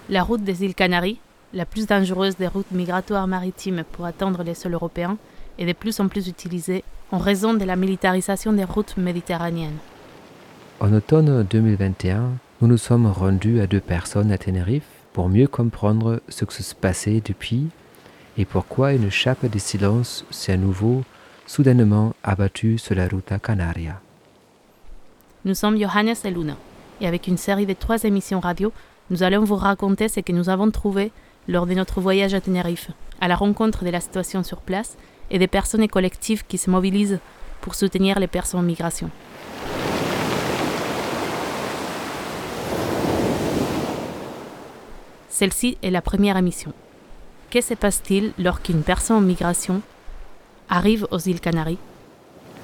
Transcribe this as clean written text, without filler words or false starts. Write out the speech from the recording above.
La route des îles Canaries, la plus dangereuse des routes migratoires maritimes pour atteindre les sols européens, est de plus en plus utilisée en raison de la militarisation des routes méditerranéennes. En automne 2021, nous nous sommes rendus à 2 personnes à Tenerife pour mieux comprendre ce que se passait depuis et pourquoi une chape de silence s'est à nouveau soudainement abattue sur la Ruta Canaria. Nous sommes Johannes et Luna, et avec une série de 3 émissions radio, nous allons vous raconter ce que nous avons trouvé lors de notre voyage à Tenerife, à la rencontre de la situation sur place et des personnes et collectifs qui se mobilisent pour soutenir les personnes en migration. Celle-ci est la première émission. Que se passe-t-il lorsqu'une personne en migration arrive aux îles Canaries ?